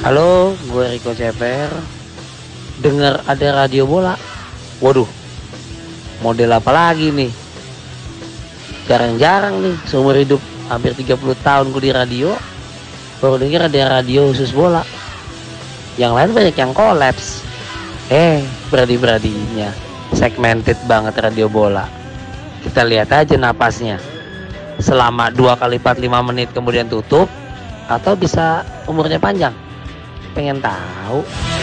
Halo, gue Riko Ceper. Dengar ada radio bola. Waduh, model apa lagi nih? Jarang-jarang nih seumur hidup hampir 30 tahun gue di radio. Baru denger ada radio khusus bola. Yang lain banyak yang kolaps. Beradi-beradinya segmented banget radio bola. Kita lihat aja napasnya. Selama 2 kali 45 menit kemudian tutup, atau bisa umurnya panjang. Pengen tahu?